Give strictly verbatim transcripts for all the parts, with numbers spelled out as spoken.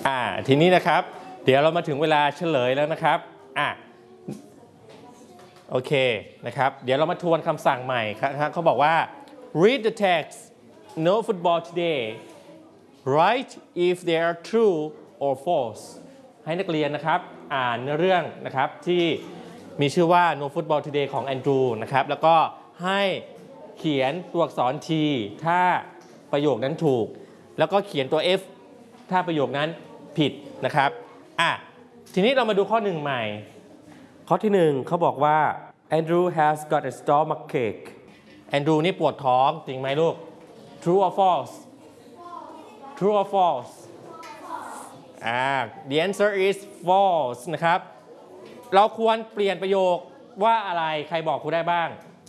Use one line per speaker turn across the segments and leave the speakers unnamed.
อ่าทีนี้นะครับเดี๋ยวเรามาถึงเวลาเฉลยแล้วนะครับอ่ะโอเคนะครับเดี๋ยวเรามาทวนคำสั่งใหม่ครับเขาบอกว่า read the text no football today write if they are true or false ให้นักเรียนนะครับอ่านเรื่องนะครับที่มีชื่อว่า no football today ของแอนดรูนะครับแล้วก็ให้เขียนตัวอักษร T ถ้าประโยคนั้นถูกแล้วก็เขียนตัว F ถ้าประโยคนั้นผิดนะครับอ่ะทีนี้เรามาดูข้อหนึ่งใหม่ข้อที่หนึ่งเขาบอกว่า Andrew has got a stomachache Andrew นี่ปวดท้องจริงไหมลูก True or false True or false อ่า the answer is false นะครับเราควรเปลี่ยนประโยคว่าอะไรใครบอกครูได้บ้าง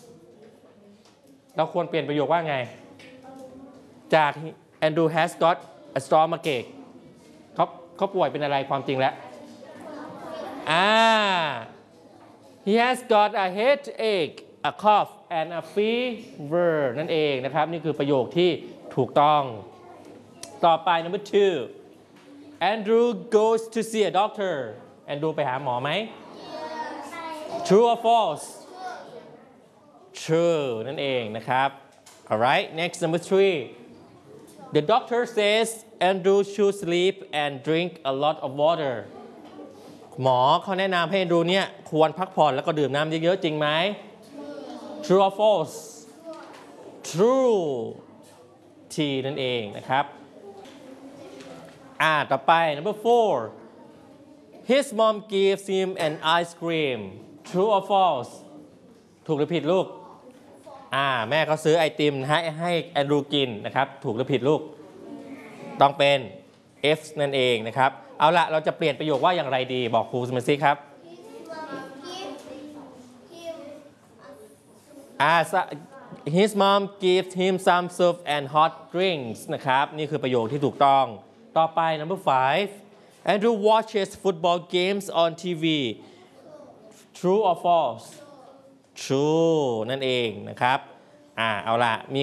เราควรเปลี่ยนประโยคว่าไงจาก Andrew has got a stomachache เขาเขาป่วยเป็นอะไรความจริงแล้วอ่า he has got a headache a cough and a fever นั่นเองนะครับนี่คือประโยคที่ถูกต้องต่อไป number two Andrew goes to see a doctor Andrew ไปหาหมอไหม True or false True นั่นเองนะครับ alright next number three the doctor says Andrew should sleep and drink a lot of water หมอเขาแนะนำให้ Andrew เนี่ยควรพักผ่อนแล้วก็ดื่มน้ำเยอะๆจริงไหม True or false True T นั่นเองนะครับอ่าต่อไป number four his mom gives him an ice cream True or false ถูกหรือผิดลูกอ่าแม่เขาซื้อไอติมให้ให้แอนดรูกินนะครับถูกหรือผิดลูกต้องเป็น F นั่นเองนะครับเอาละเราจะเปลี่ยนประโยคว่าอย่างไรดีบอกครูสมาชิกครับอ่า his mom gives him some soup and hot drinks นะครับนี่คือประโยคที่ถูกต้องต่อไป number five Andrew watches football games on ที วี True or false True นั่นเองนะครับอ่าเอาละมี